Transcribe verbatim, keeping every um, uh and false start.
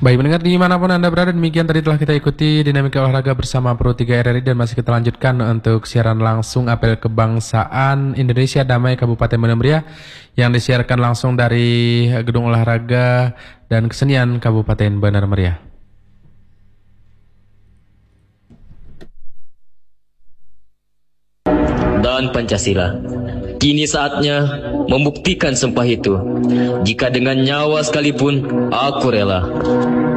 Baik pendengar dimanapun Anda berada, demikian tadi telah kita ikuti dinamika olahraga bersama Pro tiga R R I dan masih kita lanjutkan untuk siaran langsung apel kebangsaan Indonesia Damai Kabupaten Bener Meriah yang disiarkan langsung dari Gedung Olahraga dan Kesenian Kabupaten Bener Meriah. Dan Pancasila. Kini saatnya membuktikan sumpah itu. Jika dengan nyawa sekalipun, aku rela.